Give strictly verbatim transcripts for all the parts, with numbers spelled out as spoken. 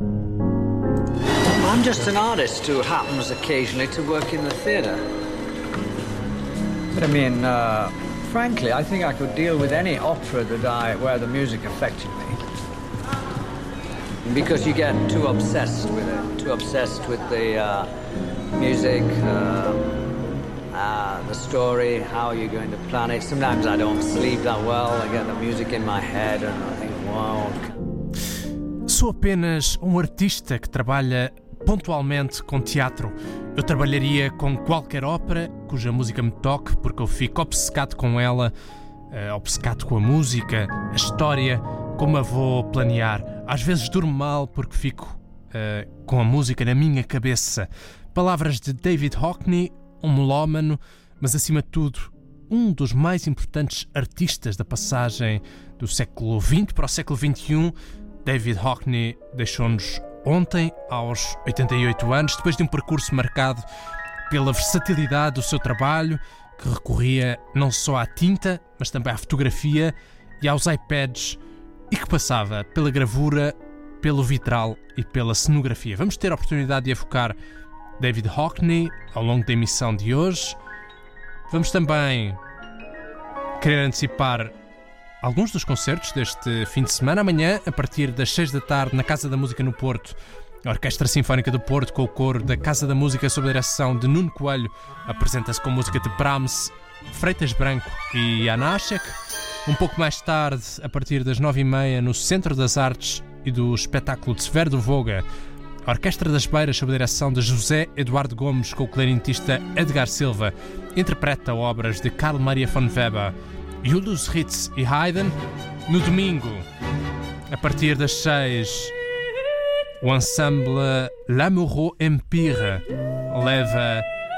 I'm just an artist who happens occasionally to work in the theatre. But I mean, uh, frankly, I think I could deal with any opera that I, where the music affected me. Because you get too obsessed with it, too obsessed with the uh, music, uh, uh, the story, how you're going to plan it. Sometimes I don't sleep that well, I get the music in my head and I think, wow. Sou apenas um artista que trabalha pontualmente com teatro. Eu trabalharia com qualquer ópera cuja música me toque, porque eu fico obcecado com ela, uh, obcecado com a música, a história, como a vou planear. Às vezes durmo mal porque fico uh, com a música na minha cabeça. Palavras de David Hockney, um melómano, mas acima de tudo, um dos mais importantes artistas da passagem do século vinte para o século vinte e um. David Hockney deixou-nos ontem, aos oitenta e oito anos, depois de um percurso marcado pela versatilidade do seu trabalho, que recorria não só à tinta, mas também à fotografia e aos iPads, e que passava pela gravura, pelo vitral e pela cenografia. Vamos ter a oportunidade de evocar David Hockney ao longo da emissão de hoje. Vamos também querer antecipar alguns dos concertos deste fim de semana. Amanhã, a partir das seis da tarde, na Casa da Música no Porto, a Orquestra Sinfónica do Porto, com o coro da Casa da Música sob a direção de Nuno Coelho, apresenta-se com música de Brahms, Freitas Branco e Janáček. Um pouco mais tarde, a partir das nove e meia, no Centro das Artes e do Espetáculo de Severo do Voga, a Orquestra das Beiras, sob a direção de José Eduardo Gomes, com o clarinetista Edgar Silva, interpreta obras de Carl Maria von Weber, Julius Ritz e Haydn. No domingo, a partir das seis, o ensemble L'Amoureux Empire leva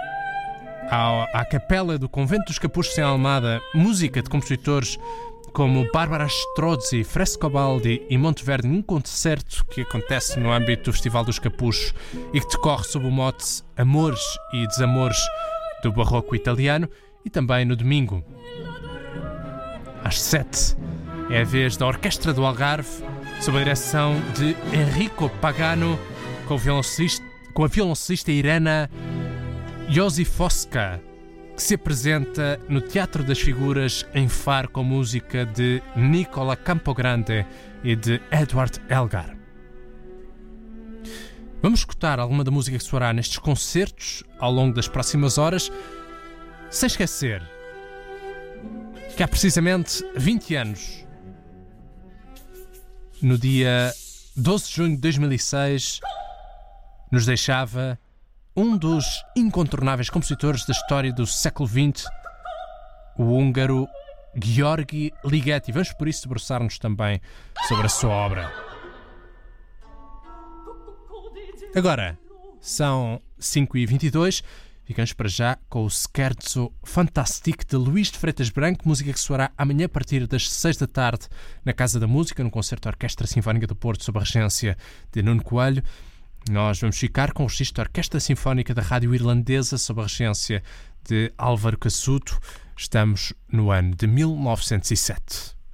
à, à capela do Convento dos Capuchos em Almada música de compositores como Bárbara Strozzi, Frescobaldi e Monteverdi, num concerto que acontece no âmbito do Festival dos Capuchos e que decorre sob o mote Amores e Desamores do Barroco italiano. E também no domingo, às sete, é a vez da Orquestra do Algarve, sob a direção de Enrico Pagano, com, o violoncista, com a violoncelista Irena Josifowska, que se apresenta no Teatro das Figuras em Faro com música de Nicola Campogrande e de Edward Elgar. Vamos escutar alguma da música que soará nestes concertos ao longo das próximas horas, sem esquecer que há precisamente vinte anos, no dia doze de junho de dois mil e seis, nos deixava um dos incontornáveis compositores da história do século vinte, o húngaro György Ligeti. Vamos por isso debruçar-nos também sobre a sua obra. Agora, são cinco e vinte e dois. Ficamos para já com o Scherzo Fantastique de Luís de Freitas Branco, música que soará amanhã a partir das seis da tarde na Casa da Música, no concerto da Orquestra Sinfónica do Porto, sob a regência de Nuno Coelho. Nós vamos ficar com o registro da Orquestra Sinfónica da Rádio Irlandesa, sob a regência de Álvaro Cassuto. Estamos no ano de mil novecentos e sete.